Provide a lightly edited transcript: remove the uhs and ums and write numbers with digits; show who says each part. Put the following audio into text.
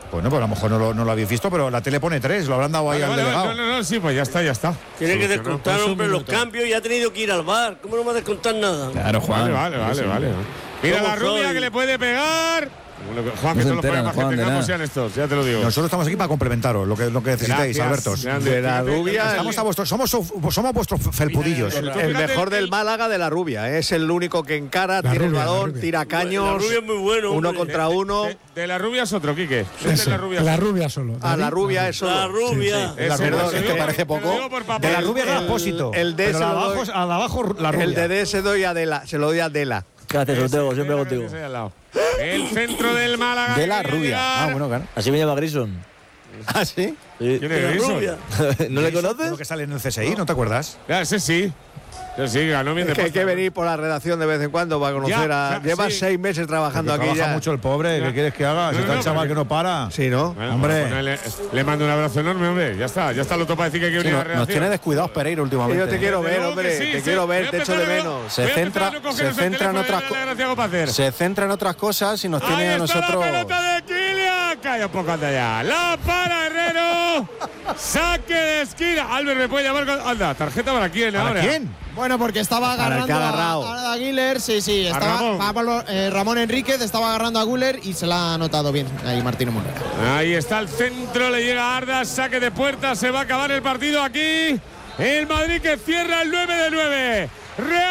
Speaker 1: Bueno, pues a lo mejor no lo habéis visto, pero la tele pone 3, lo habrán dado ahí al delegado.
Speaker 2: No, sí, pues ya está.
Speaker 3: Tiene que descontar, hombre, los cambios y ha tenido que ir al bar. ¿Cómo no va a descontar nada?
Speaker 4: Claro, Juan.
Speaker 2: Vale. Mira la rubia que le puede pegar. Juan, que son los problemas que tengamos sean estos, ya te lo digo.
Speaker 1: Nosotros estamos aquí para complementaros, lo que necesitéis, Albertos.
Speaker 5: De la rubia.
Speaker 1: Estamos a vuestros, somos vuestros felpudillos.
Speaker 5: El mejor del Málaga de la rubia. Es el único que encara, tira el balón, tira caños.
Speaker 3: La rubia es muy bueno.
Speaker 5: Uno contra uno.
Speaker 2: De la rubia es otro, Quique.
Speaker 6: La rubia solo.
Speaker 5: La rubia es solo.
Speaker 3: La rubia.
Speaker 5: Perdón, es que parece poco.
Speaker 1: De la rubia era Apósito.
Speaker 5: El de ese
Speaker 1: abajo la rubia.
Speaker 5: El de D se doy a Adela, se lo doy a Adela.
Speaker 4: Gracias, Ortego, siempre contigo.
Speaker 2: El centro del Málaga.
Speaker 4: De la rubia. Bueno, claro. Así me llama Grison.
Speaker 5: ¿Ah, sí?
Speaker 2: ¿Quién es Grison?
Speaker 4: ¿No le conoces?
Speaker 1: Lo que sale en el CSI, ¿no te acuerdas?
Speaker 2: Ese sí. Ganó bien de
Speaker 5: que hay que venir por la redacción de vez en cuando para conocer a. Lleva 6 meses trabajando aquí
Speaker 1: trabaja
Speaker 5: ya.
Speaker 1: mucho el pobre, ¿qué quieres que haga? Si está el chaval que no para.
Speaker 5: Sí, ¿no?
Speaker 2: Bueno,
Speaker 1: hombre.
Speaker 2: Le mando un abrazo enorme, hombre. Ya está lo topa decir que hay que venir a la redacción.
Speaker 1: Nos tiene descuidados Pereira últimamente.
Speaker 5: Yo te quiero ver, hombre. Te quiero ver, te echo de menos.
Speaker 7: Se centra en otras cosas y nos tiene a nosotros.
Speaker 2: La pelota de Kylian. Calla un poco, anda allá. La para Herrero. Saque de esquina. Albert me puede llamar. Anda, tarjeta para quién ahora.
Speaker 1: ¿Para quién?
Speaker 6: Bueno, porque estaba agarrando a Güler. Sí, estaba Ramón Enríquez estaba agarrando a Güler y se la ha notado bien ahí Martino Monreal.
Speaker 2: Ahí está el centro, le llega a Arda, saque de puerta, se va a acabar el partido aquí. El Madrid que cierra el 9-9.